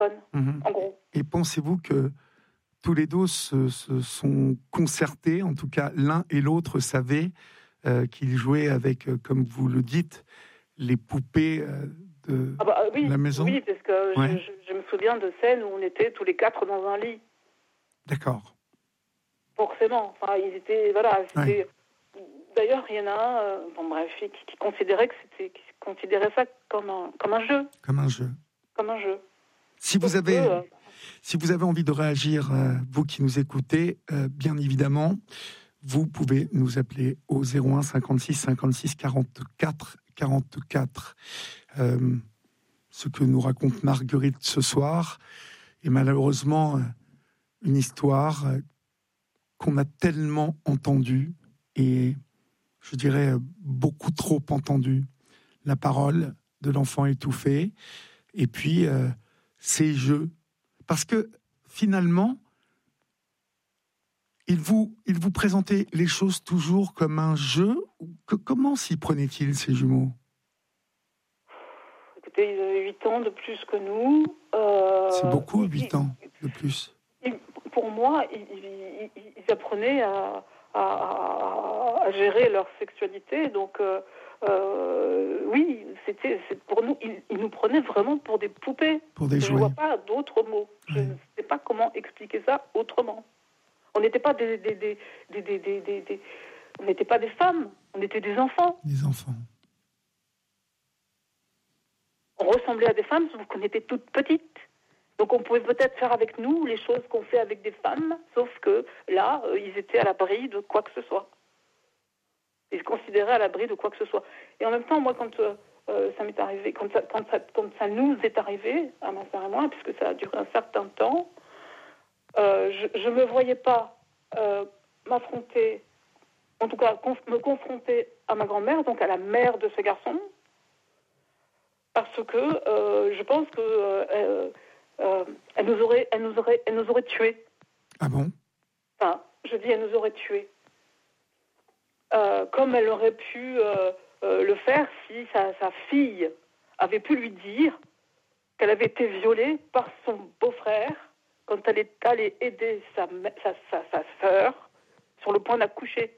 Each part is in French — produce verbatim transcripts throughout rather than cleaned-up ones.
Mmh. En gros. Et pensez-vous que tous les deux se, se sont concertés, en tout cas l'un et l'autre savaient euh, qu'ils jouaient avec, euh, comme vous le dites, les poupées euh, de Ah bah, oui, la maison? oui, parce que Ouais. je, je, je me souviens de scènes où on était tous les quatre dans un lit. D'accord. Forcément. Enfin, ils étaient, voilà, c'était... Ouais. D'ailleurs, il y en a un, euh, bon bref, qui, qui considérait que c'était, qui considérait ça comme un, comme un jeu. Comme un jeu. Comme un jeu. Si vous Sauf avez, que, euh, si vous avez envie de réagir, euh, vous qui nous écoutez, euh, bien évidemment, vous pouvez nous appeler au zéro un cinquante-six cinquante-six quarante-quatre quarante-quatre. Euh, ce que nous raconte Marguerite ce soir est malheureusement euh, une histoire euh, qu'on a tellement entendue et je dirais euh, beaucoup trop entendue. La parole de l'enfant étouffé et puis euh, ces jeux. Parce que finalement, il vous, il vous présentait les choses toujours comme un jeu. Que, comment s'y prenaient-ils, ces jumeaux? écoutez, ils avaient huit ans de plus que nous. Euh, C'est beaucoup, ils- huit ans de plus. ils- pour moi, ils, ils- ils- ils apprenaient à, à, à- à gérer leur sexualité. Donc, euh, euh, oui, c'était, c'est pour nous, ils, ils nous prenaient vraiment pour des poupées. Pour des Je ne jouets. vois pas d'autres mots. Je Ouais. ne sais pas comment expliquer ça autrement. On n'était pas des, des, des, des, des, des, des- des- on n'était pas des femmes, on était des enfants. Des enfants. On ressemblait à des femmes, sauf qu'on était toutes petites. Donc on pouvait peut-être faire avec nous les choses qu'on fait avec des femmes, sauf que là, euh, ils étaient à l'abri de quoi que ce soit. Ils se considéraient à l'abri de quoi que ce soit. Et en même temps, moi, quand euh, euh, ça m'est arrivé, quand ça, quand, ça, quand ça nous est arrivé, à ma sœur et moi, puisque ça a duré un certain temps, euh, je ne me voyais pas euh, m'affronter, en tout cas conf- me confronter à ma grand-mère, donc à la mère de ce garçon, parce que euh, je pense que euh, euh, elle nous aurait, elle nous aurait, elle nous aurait tués. Ah bon? Enfin, je dis, elle nous aurait tués. Euh, comme elle aurait pu euh, euh, le faire si sa, sa fille avait pu lui dire qu'elle avait été violée par son beau-frère quand elle est allée aider sa, sa, sa, sa sœur sur le point d'accoucher.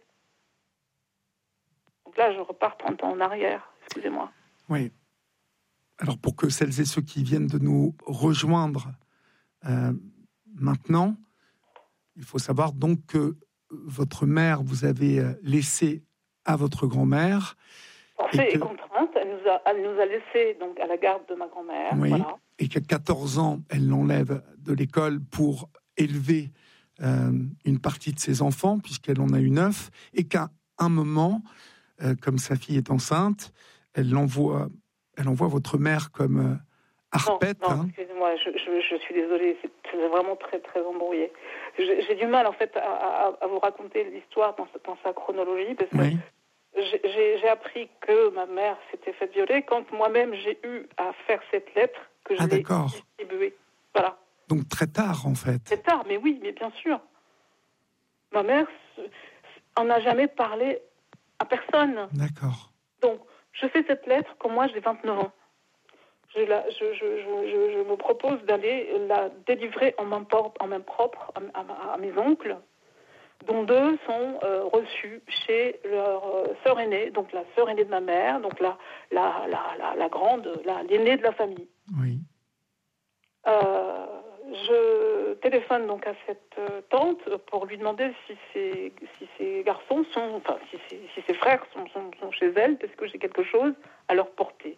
Donc là, je repars trente ans en arrière, excusez-moi. Oui. Alors, pour que celles et ceux qui viennent de nous rejoindre euh, maintenant, il faut savoir donc que votre mère vous avez laissé à votre grand-mère. Forcée et, que, et contrainte, elle nous a, elle nous a laissés donc, à la garde de ma grand-mère. Oui, voilà. Et qu'à quatorze ans, elle l'enlève de l'école pour élever euh, une partie de ses enfants, puisqu'elle en a eu neuf, et qu'à un moment, euh, comme sa fille est enceinte, elle l'envoie, elle envoie votre mère comme euh, arpette. Non, non hein. excusez-moi, je, je, je suis désolée, c'est, c'est vraiment très très embrouillé. J'ai, j'ai du mal en fait à, à, à vous raconter l'histoire dans, dans sa chronologie, parce que Oui. j'ai, j'ai, j'ai appris que ma mère s'était faite violer quand moi-même j'ai eu à faire cette lettre que je Ah, l'ai d'accord. distribuée. Voilà. Donc très tard, en fait. C'est tard, mais oui, mais bien sûr. Ma mère en a jamais parlé à personne. D'accord. Donc, je fais cette lettre quand moi j'ai vingt-neuf ans. Je, la, je, je, je, je me propose d'aller la délivrer en main, por- en main propre à, à, à mes oncles, dont deux sont euh, reçus chez leur euh, sœur aînée, donc la sœur aînée de ma mère, donc la, la, la, la, la grande, la, l'aînée de la famille. Oui. Euh, je téléphone donc à cette euh, tante pour lui demander si ses, si ses garçons sont, enfin si ses, si ses frères sont, sont, sont chez elle, parce que j'ai quelque chose à leur porter.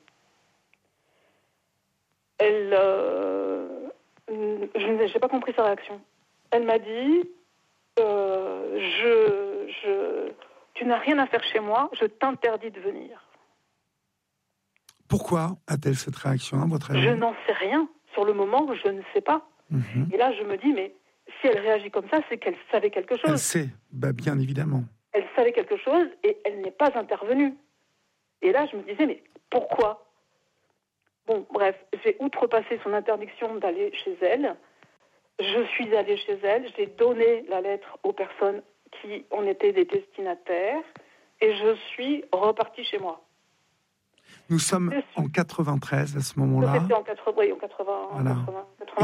Elle, euh, je n'ai pas compris sa réaction. Elle m'a dit, euh, je, je, tu n'as rien à faire chez moi, je t'interdis de venir. Pourquoi a-t-elle cette réaction, à votre avis? Je n'en sais rien. Sur le moment, je ne sais pas. Mm-hmm. Et là, je me dis, mais si elle réagit comme ça, c'est qu'elle savait quelque chose. Elle sait, bah, bien évidemment. Elle savait quelque chose et elle n'est pas intervenue. Et là, je me disais, mais pourquoi? Bon, bref, j'ai outrepassé son interdiction d'aller chez elle. Je suis allée chez elle, j'ai donné la lettre aux personnes qui en étaient des destinataires et je suis repartie chez moi. Nous sommes en quatre-vingt-treize à ce moment-là. C'était en quatre-vingts, oui, en quatre-vingts, voilà. quatre-vingts,